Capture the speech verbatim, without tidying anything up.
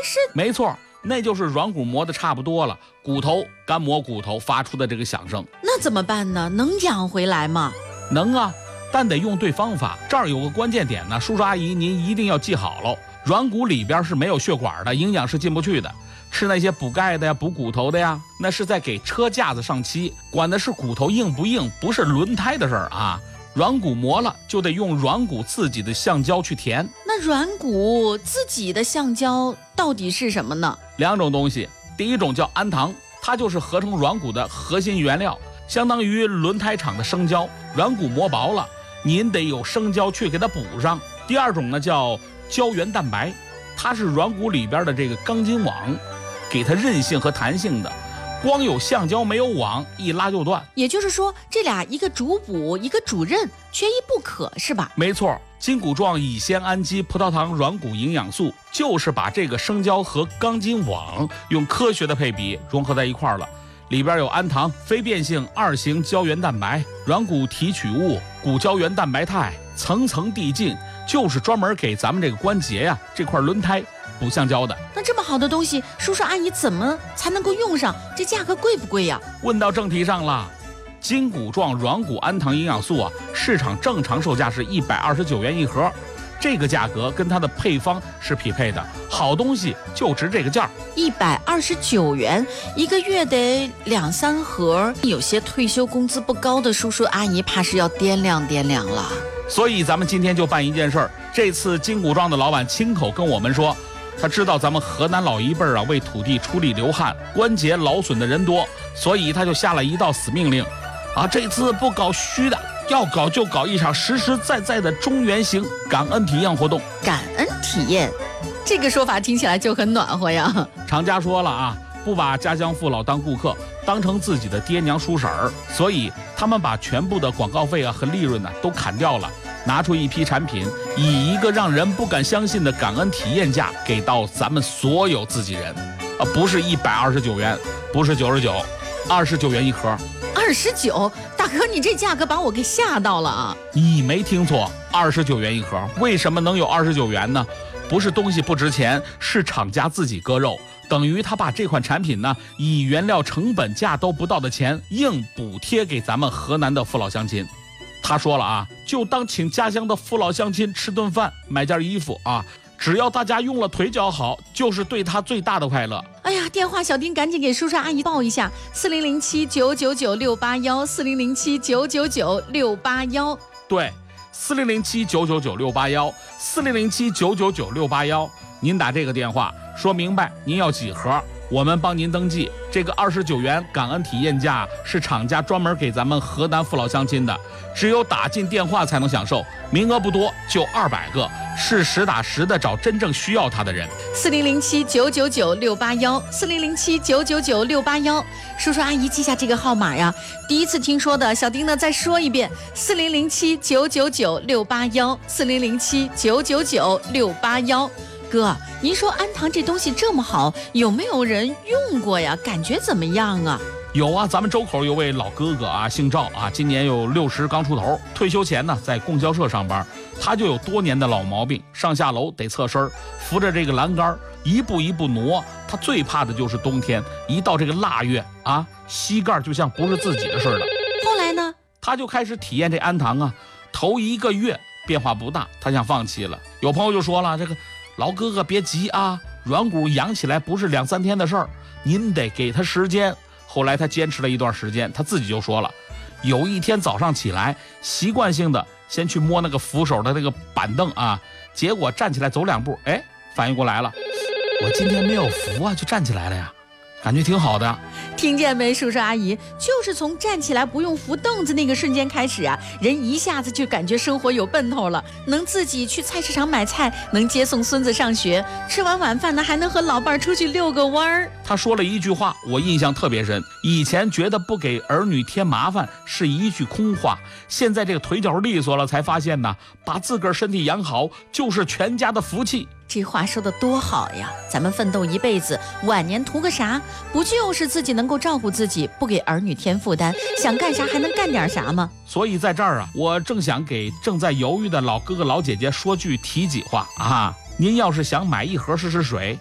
是？ 没错，那就是软骨磨的差不多了，骨头干磨骨头发出的这个响声。 那怎么办呢？能养回来吗？ 能啊，但得用对方法。这儿有个关键点呢，叔叔阿姨您一定要记好喽。软骨里边是没有血管的，营养是进不去的。吃那些补钙的呀、补骨头的呀，那是在给车架子上漆，管的是骨头硬不硬，不是轮胎的事儿啊。软骨磨了就得用软骨自己的橡胶去填。 那软骨自己的橡胶到底是什么呢？ 两种东西，第一种叫氨糖，它就是合成软骨的核心原料，相当于轮胎厂的生胶。软骨磨薄了，您得有生胶去给它补上。第二种呢叫胶原蛋白，它是软骨里边的这个钢筋网，给它韧性和弹性的。光有橡胶没有网，一拉就断。 也就是说，这俩一个主补，一个主韧，缺一不可，是吧？ 没错，筋骨状乙酰氨基葡萄糖软骨营养素就是把这个生胶和钢筋网用科学的配比融合在一块儿了。里边有氨糖、非变性二型胶原蛋白、软骨提取物、骨胶原蛋白肽，层层递进，就是专门给咱们这个关节呀、这块轮胎补橡胶的。 那这么好的东西，叔叔阿姨怎么才能够用上？这价格贵不贵呀？ 问到正题上了，筋骨状软骨氨糖营养素啊，市场正常售价是一百二十九元一盒，这个价格跟它的配方是匹配的，好东西就值这个价。 一百二十九元，一个月得两三盒，有些退休工资不高的叔叔阿姨，怕是要掂量掂量了。 所以咱们今天就办一件事儿，这次筋骨状的老板亲口跟我们说，他知道咱们河南老一辈儿啊为土地出力流汗，关节劳损的人多，所以他就下了一道死命令，啊，这次不搞虚的，要搞就搞一场实实在在的中原型感恩体验活动。 感恩体验，这个说法听起来就很暖和呀。 厂家说了啊，不把家乡父老当顾客，当成自己的爹娘叔婶儿，所以他们把全部的广告费啊和利润呢、啊、都砍掉了，拿出一批产品，以一个让人不敢相信的感恩体验价给到咱们所有自己人，啊，不是一百二十九元，不是九十九，二十九元一盒。 二十九，大哥，你这价格把我给吓到了啊！ 你没听错，二十九元一盒。为什么能有二十九元呢？不是东西不值钱，是厂家自己割肉，等于他把这款产品呢，以原料成本价都不到的钱，硬补贴给咱们河南的父老乡亲。他说了啊，就当请家乡的父老乡亲吃顿饭，买件衣服啊，只要大家用了腿脚好，就是对他最大的快乐。 哎呀，电话小丁赶紧给叔叔阿姨报一下，四零零七九九九六八幺，四零零七九九九六八幺。 对，四零零七九九九六八幺，四零零七九九九六八幺。您打这个电话，说明白您要几盒，我们帮您登记。这个二十九元感恩体验价是厂家专门给咱们河南父老乡亲的，只有打进电话才能享受，名额不多，就二百个，是实打实的找真正需要它的人。 四零零七九九九六八幺，四零零七九九九六八幺。叔叔阿姨记下这个号码呀，第一次听说的，小丁呢再说一遍，四零零七九九九六八幺，四零零七九九九六八幺。哥，您说氨糖这东西这么好，有没有人用过呀？感觉怎么样啊？ 有啊，咱们周口有位老哥哥啊，姓赵啊，今年有六十刚出头，退休前呢在供销社上班，他就有多年的老毛病，上下楼得侧身，扶着这个栏杆一步一步挪。他最怕的就是冬天，一到这个腊月啊，膝盖就像不是自己的似的。 后来呢， 他就开始体验这氨糖啊，头一个月变化不大，他想放弃了。有朋友就说了，这个老哥哥别急啊，软骨养起来不是两三天的事儿，您得给他时间。后来他坚持了一段时间，他自己就说了，有一天早上起来，习惯性的先去摸那个扶手的那个板凳啊，结果站起来走两步，哎，反应过来了，我今天没有扶啊，就站起来了呀，感觉挺好的。 听见没，叔叔阿姨，就是从站起来不用扶凳子那个瞬间开始啊，人一下子就感觉生活有奔头了，能自己去菜市场买菜，能接送孙子上学，吃完晚饭呢还能和老伴儿出去遛个弯儿。 他说了一句话，我印象特别深，以前觉得不给儿女添麻烦是一句空话，现在这个腿脚利索了，才发现呢，把自个儿身体养好就是全家的福气。 这话说的多好呀！咱们奋斗一辈子，晚年图个啥？不就是自己能够照顾自己，不给儿女添负担，想干啥还能干点啥吗？ 所以在这儿啊，我正想给正在犹豫的老哥哥老姐姐说句提己话啊！您要是想买一盒试试水，